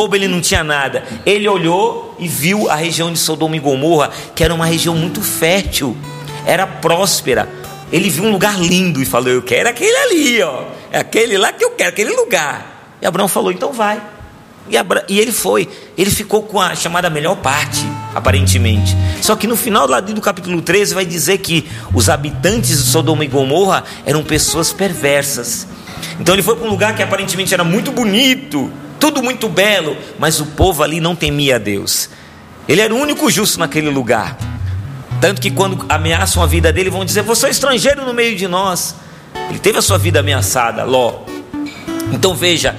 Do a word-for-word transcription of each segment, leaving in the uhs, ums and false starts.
bobo, ele não tinha nada. Ele olhou e viu a região de Sodoma e Gomorra, que era uma região muito fértil, era próspera. Ele viu um lugar lindo e falou: eu quero aquele ali, ó, é aquele lá que eu quero, aquele lugar. E Abraão falou: então vai. E, Abra... e ele foi, ele ficou com a chamada melhor parte, aparentemente. Só que no final do capítulo treze vai dizer que os habitantes de Sodoma e Gomorra eram pessoas perversas. Então ele foi para um lugar que aparentemente era muito bonito, tudo muito belo, mas o povo ali não temia a Deus. Ele era o único justo naquele lugar. Tanto que quando ameaçam a vida dele, vão dizer: você é estrangeiro no meio de nós. Ele teve a sua vida ameaçada, Ló. Então veja,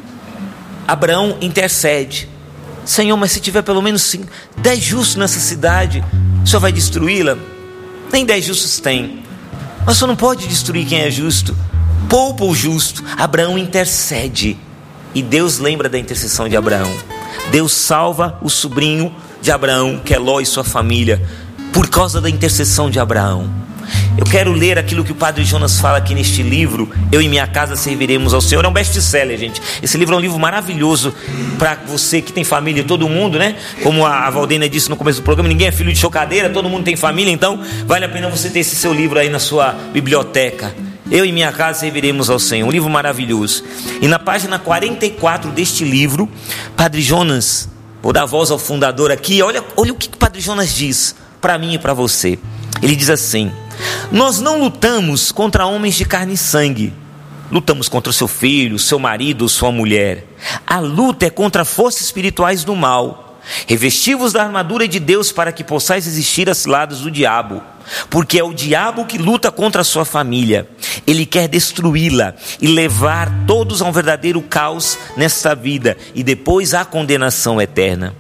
Abraão intercede: Senhor, mas se tiver pelo menos cinco, dez justos nessa cidade, o Senhor vai destruí-la? Nem dez justos tem, mas o Senhor não pode destruir quem é justo. Poupa o justo. Abraão intercede, e Deus lembra da intercessão de Abraão. Deus salva o sobrinho de Abraão, que é Ló, e sua família, por causa da intercessão de Abraão. Eu quero ler aquilo que o Padre Jonas fala aqui neste livro, Eu e Minha Casa Serviremos ao Senhor. É um best-seller, gente. Esse livro é um livro maravilhoso para você que tem família, todo mundo, né? Como a Valdênia disse no começo do programa, ninguém é filho de chocadeira, todo mundo tem família, então vale a pena você ter esse seu livro aí na sua biblioteca. Eu e Minha Casa Serviremos ao Senhor, um livro maravilhoso. E na página quarenta e quatro deste livro, Padre Jonas, vou dar voz ao fundador aqui, olha, olha o que o Padre Jonas diz para mim e para você. Ele diz assim: nós não lutamos contra homens de carne e sangue, lutamos contra o seu filho, seu marido ou sua mulher. A luta é contra forças espirituais do mal. Revesti-vos da armadura de Deus para que possais resistir às ciladas do diabo, porque é o diabo que luta contra a sua família. Ele quer destruí-la e levar todos a um verdadeiro caos nesta vida e depois à condenação eterna.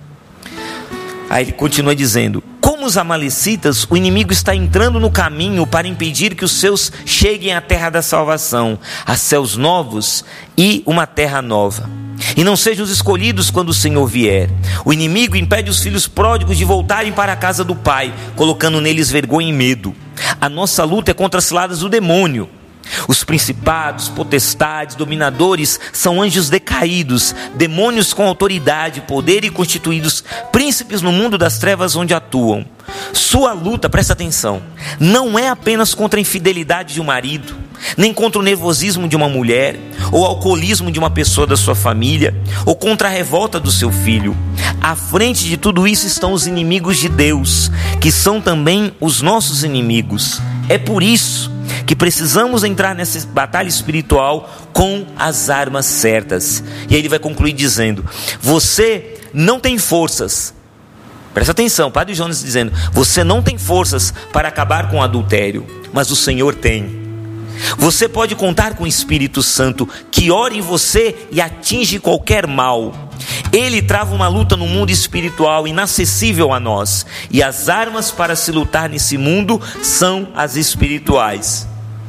Aí ele continua dizendo: como os amalecitas, o inimigo está entrando no caminho para impedir que os seus cheguem à terra da salvação, a céus novos e uma terra nova, e não sejam os escolhidos quando o Senhor vier. O inimigo impede os filhos pródigos de voltarem para a casa do Pai, colocando neles vergonha e medo. A nossa luta é contra as ciladas do demônio. Os principados, potestades, dominadores são anjos decaídos, demônios com autoridade, poder e constituídos príncipes no mundo das trevas onde atuam. Sua luta, presta atenção, não é apenas contra a infidelidade de um marido, nem contra o nervosismo de uma mulher, ou o alcoolismo de uma pessoa da sua família, ou contra a revolta do seu filho. À frente de tudo isso estão os inimigos de Deus, que são também os nossos inimigos. É por isso que precisamos entrar nessa batalha espiritual com as armas certas. E aí ele vai concluir dizendo: você não tem forças, presta atenção, Padre Jonas dizendo, você não tem forças para acabar com o adultério, mas o Senhor tem. Você pode contar com o Espírito Santo, que ora em você e atinge qualquer mal. Ele trava uma luta no mundo espiritual inacessível a nós, e as armas para se lutar nesse mundo são as espirituais.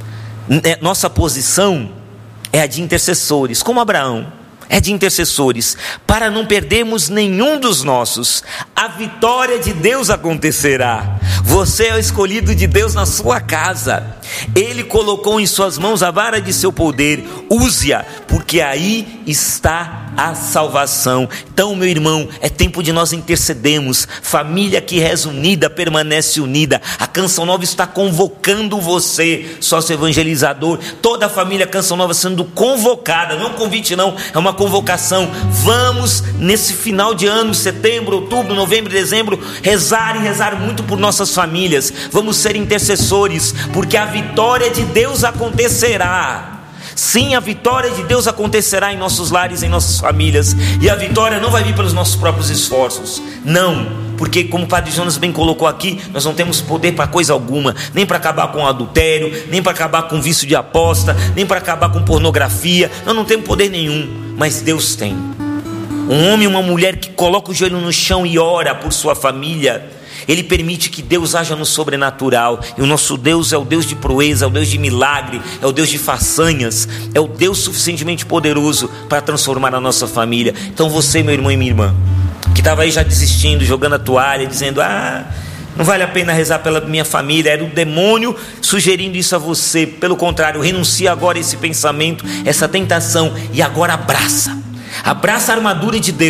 Nossa posição é a de intercessores, como Abraão, é de intercessores, para não perdermos nenhum dos nossos. A vitória de Deus acontecerá. Você é o escolhido de Deus na sua casa. Ele colocou em suas mãos a vara de seu poder. Use-a, porque aí está a salvação. Então, meu irmão, é tempo de nós intercedermos. Família que reza unida permanece unida. A Canção Nova está convocando você, sócio evangelizador. Toda a família Canção Nova sendo convocada. Não é um convite não, é uma convocação. Vamos nesse final de ano, setembro, outubro, novembro, dezembro, rezar e rezar muito por nossas famílias. Vamos ser intercessores, porque a vitória de Deus acontecerá. Sim, a vitória de Deus acontecerá em nossos lares, em nossas famílias. E a vitória não vai vir pelos nossos próprios esforços, não, porque como o Padre Jonas bem colocou aqui, nós não temos poder para coisa alguma, nem para acabar com o adultério, nem para acabar com o vício de aposta, nem para acabar com pornografia. Nós não temos poder nenhum, mas Deus tem. Um homem e uma mulher que coloca o joelho no chão e ora por sua família, ele permite que Deus haja no sobrenatural. E o nosso Deus é o Deus de proeza, é o Deus de milagre, é o Deus de façanhas, é o Deus suficientemente poderoso para transformar a nossa família. Então você, meu irmão e minha irmã, que estava aí já desistindo, jogando a toalha, dizendo: ah, não vale a pena rezar pela minha família, era o demônio sugerindo isso a você. Pelo contrário, renuncia agora a esse pensamento, essa tentação, e agora abraça, abraça a armadura de Deus.